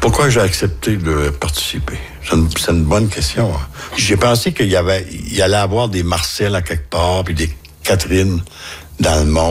Pourquoi j'ai accepté de participer? C'est une bonne question. Hein. J'ai pensé qu'il allait avoir des Marcel à quelque part, puis des Catherine dans le monde.